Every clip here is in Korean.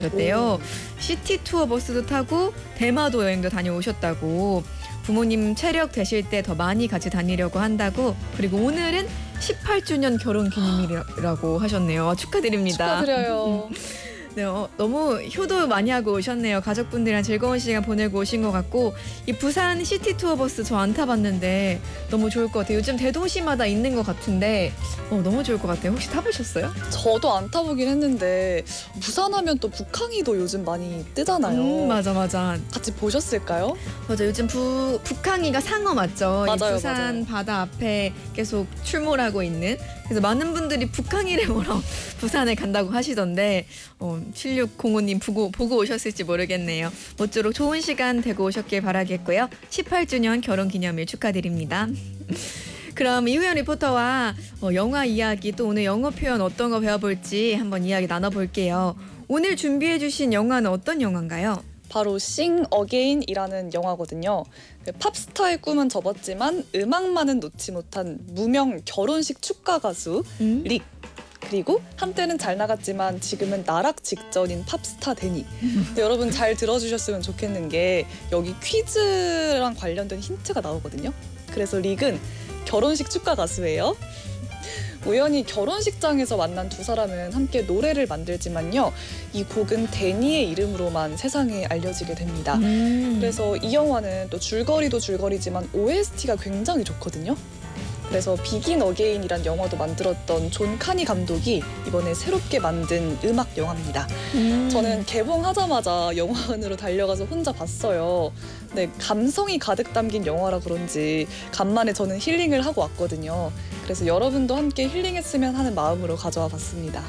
셨대요. 시티 투어 버스도 타고 대마도 여행도 다녀오셨다고. 부모님 체력 되실 때 더 많이 같이 다니려고 한다고. 그리고 오늘은 18주년 결혼 기념일이라고 하셨네요. 축하드립니다. 축하드려요. 네, 너무 효도 많이 하고 오셨네요. 가족분들이랑 즐거운 시간 보내고 오신 것 같고, 이 부산 시티 투어 버스 저 안 타봤는데 너무 좋을 것 같아요. 요즘 대도시마다 있는 것 같은데 너무 좋을 것 같아요. 혹시 타보셨어요? 저도 안 타보긴 했는데 부산하면 또 북항이도 요즘 많이 뜨잖아요. 맞아. 같이 보셨을까요? 맞아. 요즘 북항이가 상어 맞죠? 이 맞아요, 부산 맞아요. 바다 앞에 계속 출몰하고 있는. 그래서 많은 분들이 북항이를 보러 부산에 간다고 하시던데 7605님 보고 오셨을지 모르겠네요. 모쪼록 좋은 시간 되고 오셨길 바라겠고요. 18주년 결혼기념일 축하드립니다. 그럼 이후연 리포터와 영화 이야기 또 오늘 영어 표현 어떤 거 배워볼지 한번 이야기 나눠볼게요. 오늘 준비해 주신 영화는 어떤 영화인가요? 바로 Sing Again이라는 영화거든요. 팝스타의 꿈은 접었지만 음악만은 놓지 못한 무명 결혼식 축가 가수 릭, 그리고 한때는 잘 나갔지만 지금은 나락 직전인 팝스타 데니. 여러분 잘 들어주셨으면 좋겠는 게 여기 퀴즈랑 관련된 힌트가 나오거든요. 그래서 릭은 결혼식 축가 가수예요. 우연히 결혼식장에서 만난 두 사람은 함께 노래를 만들지만요, 이 곡은 데니의 이름으로만 세상에 알려지게 됩니다. 그래서 이 영화는 또 줄거리도 줄거리지만 OST가 굉장히 좋거든요. 그래서 비긴 어게인이란 영화도 만들었던 존 카니 감독이 이번에 새롭게 만든 음악 영화입니다. 저는 개봉하자마자 영화관으로 달려가서 혼자 봤어요. 네, 감성이 가득 담긴 영화라 그런지 간만에 저는 힐링을 하고 왔거든요. 그래서 여러분도 함께 힐링했으면 하는 마음으로 가져와 봤습니다.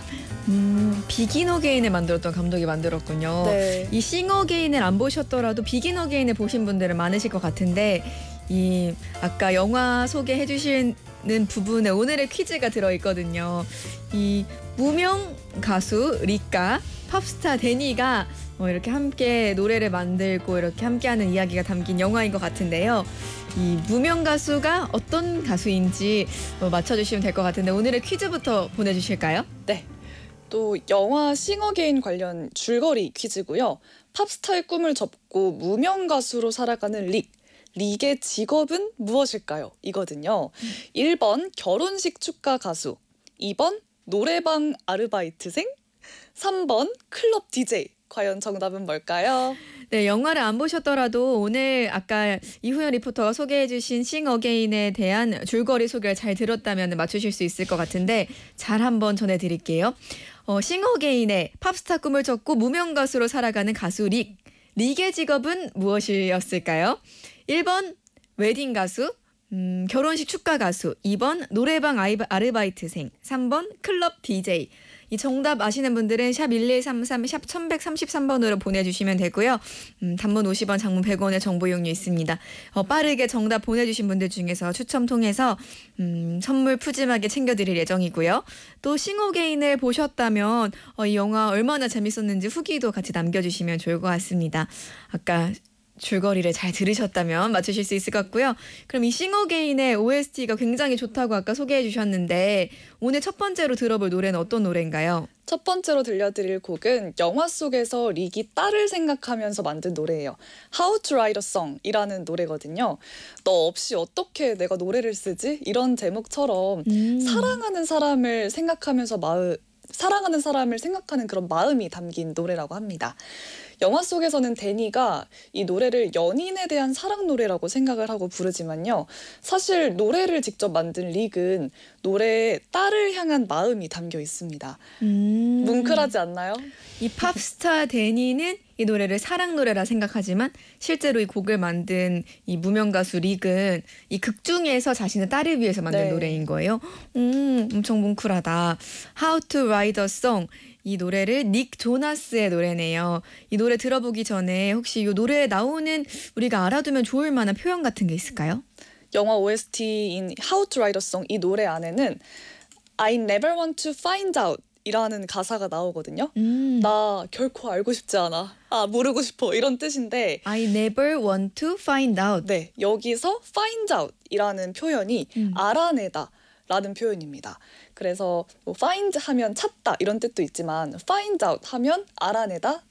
비긴 어게인을 만들었던 감독이 만들었군요. 네. 이 싱 어게인을 안 보셨더라도 비긴 어게인을 보신 분들은 많으실 것 같은데, 이 아까 영화 소개해 주시는 부분에 오늘의 퀴즈가 들어있거든요. 이 무명 가수 릭과 팝스타 데니가 이렇게 함께 노래를 만들고 이렇게 함께하는 이야기가 담긴 영화인 것 같은데요. 이 무명 가수가 어떤 가수인지 맞춰주시면 될 것 같은데 오늘의 퀴즈부터 보내주실까요? 네. 또 영화 싱어게인 관련 줄거리 퀴즈고요. 팝스타의 꿈을 접고 무명 가수로 살아가는 릭의 직업은 무엇일까요? 이거든요. 1번 결혼식 축가 가수, 2번 노래방 아르바이트생, 3번 클럽 DJ. 과연 정답은 뭘까요? 네, 영화를 안 보셨더라도 오늘 아까 이후연 리포터가 소개해주신 싱 어게인에 대한 줄거리 소개를 잘 들었다면 맞추실 수 있을 것 같은데 잘 한번 전해드릴게요. 싱 어게인의 팝스타 꿈을 접고 무명 가수로 살아가는 가수 릭의 직업은 무엇이었을까요? 1번 웨딩 가수, 결혼식 축가 가수, 2번 노래방 아르바이트생, 3번 클럽 DJ. 이 정답 아시는 분들은 샵 1133, 샵 1133번으로 보내주시면 되고요. 단문 50원, 장문 100원의 정보 이용료 있습니다. 빠르게 정답 보내주신 분들 중에서 추첨 통해서 선물 푸짐하게 챙겨드릴 예정이고요. 또 싱어게인을 보셨다면 이 영화 얼마나 재밌었는지 후기도 같이 남겨주시면 좋을 것 같습니다. 아까 줄거리를 잘 들으셨다면 맞추실 수 있을 것 같고요. 그럼 이 싱어게인의 OST가 굉장히 좋다고 아까 소개해 주셨는데 오늘 첫 번째로 들어볼 노래는 어떤 노래인가요? 첫 번째로 들려드릴 곡은 영화 속에서 릭이 딸을 생각하면서 만든 노래예요. How to Write a Song이라는 노래거든요. 너 없이 어떻게 내가 노래를 쓰지? 이런 제목처럼 사랑하는 사람을 생각하는 그런 마음이 담긴 노래라고 합니다. 영화 속에서는 데니가 이 노래를 연인에 대한 사랑 노래라고 생각을 하고 부르지만요. 사실 노래를 직접 만든 릭은 노래에 딸을 향한 마음이 담겨 있습니다. 뭉클하지 않나요? 이 팝스타 데니는 이 노래를 사랑 노래라 생각하지만 실제로 이 곡을 만든 이 무명 가수 릭은 이 극 중에서 자신의 딸을 위해서 만든 노래인 거예요. 엄청 뭉클하다. How to Write a Song. 이 노래를 닉 조나스의 노래네요. 이 노래 들어보기 전에 혹시 이 노래에 나오는 우리가 알아두면 좋을 만한 표현 같은 게 있을까요? 영화 OST인 How to Write a Song 이 노래 안에는 I never want to find out 이라는 가사가 나오거든요. 나 결코 알고 싶지 않아. 모르고 싶어. 이런 뜻인데 I never want to find out. 네, 여기서 find out 이라는 표현이 알아내다 라는 표현입니다. 그래서 뭐 find 하면 찾다 이런 뜻도 있지만 find out 하면 알아내다,